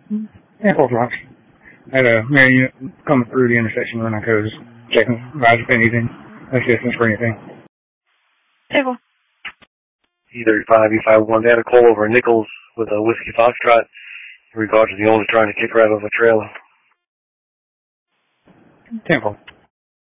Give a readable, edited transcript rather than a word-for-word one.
Airport Watch. I had a man unit come through the intersection when I was checking rides if anything, assistance for anything. Table. E35, E51, they had a call over in Nichols with a Whiskey Foxtrot in regard to the owner trying to kick her out of a trailer. Temple.